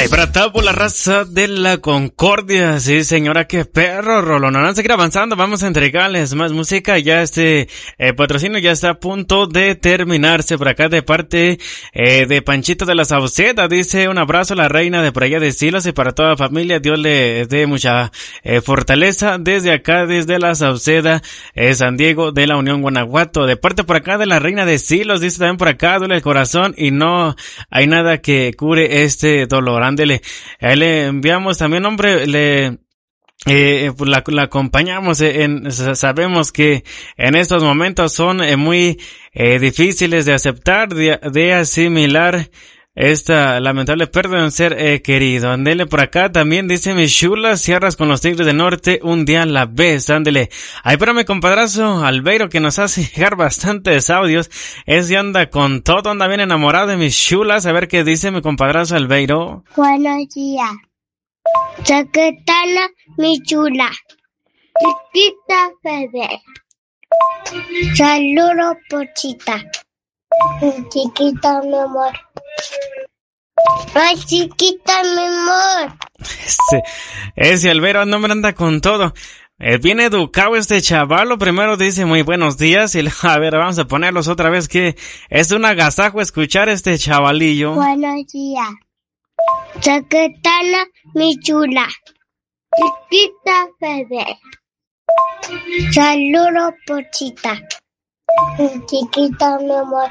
Ay, para por la raza de la Concordia, sí señora, qué perro, Rolón. Vamos a seguir avanzando, vamos a entregarles más música. Ya patrocinio ya está a punto de terminarse por acá de parte de Panchito de la Sauceda. Dice un abrazo a la reina de por allá de Silos y para toda la familia. Dios le dé mucha fortaleza desde acá, desde la Sauceda, San Diego de la Unión Guanajuato. De parte por acá de la reina de Silos, dice también por acá, duele el corazón y no hay nada que cure este dolor. Ándele, le enviamos también, hombre, pues la acompañamos sabemos que en estos momentos son muy difíciles de aceptar, de asimilar esta lamentable pérdida de un ser querido. Ándele por acá también, dice mis chulas, cierras con los Tigres del Norte, un día a la vez. Ándele. Ahí para mi compadrazo Albeiro, que nos hace llegar bastantes audios. Ese anda con todo, anda bien enamorado de mis chulas. A ver qué dice mi compadrazo Albeiro. Buenos días. Secretaria, mi chula. Chiquita bebé. Saludos, Pochita. Chiquita, mi amor. Ay, chiquita, mi amor. Ese Albeiro no me anda con todo. Bien educado este chavalo. Primero dice muy buenos días y a ver, vamos a ponerlos otra vez, que es un agasajo escuchar este chavalillo. Buenos días. Secretaria, mi chula. Chiquita bebé. Saludos, Pochita. Chiquita, mi amor.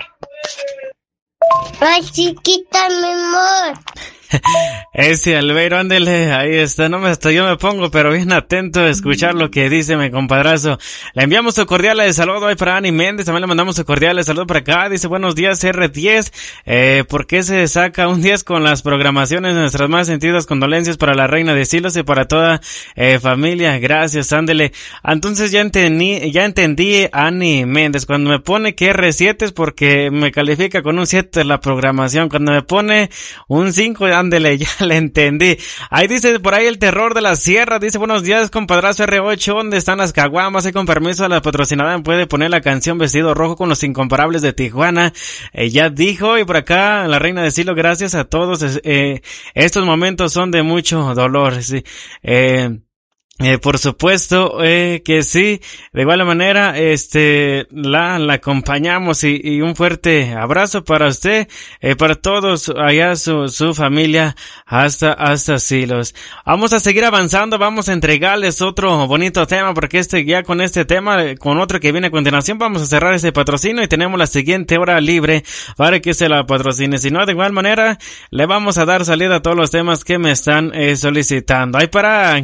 Ay, chiquita, mi amor. Ese Albeiro, ándele, ahí está, yo me pongo pero bien atento a escuchar lo que dice mi compadrazo. Le enviamos su cordial saludo ahí para Ani Méndez, también le mandamos su cordial saludo para acá, dice buenos días R10, ¿por qué se saca un 10 con las programaciones? Nuestras más sentidas condolencias para la reina de Silos y para toda familia, gracias, ándele. Entonces ya entendí Ani Méndez, cuando me pone que R7 es porque me califica con un 7 la programación, cuando me pone un 5, ándele, ya le entendí. Ahí dice por ahí el terror de la sierra, dice buenos días compadrazo R8, ¿dónde están las caguamas? Y con permiso a la patrocinada me puede poner la canción Vestido Rojo con los Incomparables de Tijuana. Ya dijo, y por acá la reina de Silo, gracias a todos, estos momentos son de mucho dolor, sí. Por supuesto, que sí, de igual manera, la acompañamos y un fuerte abrazo para usted, para todos allá su familia hasta Silos. Vamos a seguir avanzando, vamos a entregarles otro bonito tema, porque ya con este tema, con otro que viene a continuación, vamos a cerrar este patrocinio y tenemos la siguiente hora libre para que se la patrocine. Si no, de igual manera, le vamos a dar salida a todos los temas que me están solicitando. Ahí para